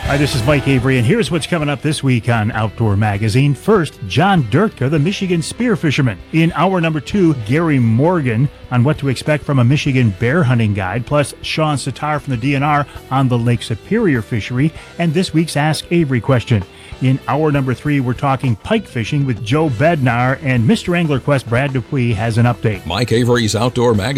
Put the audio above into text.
Hi, this is Mike Avery, and here's what's coming up this week on Outdoor Magazine. First, John Durtka, the Michigan spear fisherman. In hour number 2, Gary Morgan on what to expect from a Michigan bear hunting guide, plus Sean Sitar from the DNR on the Lake Superior fishery, and this week's Ask Avery question. In hour number 3, we're talking pike fishing with Joe Bednar, and Mr. Angler Quest Brad Dupuis has an update. Mike Avery's Outdoor Magazine.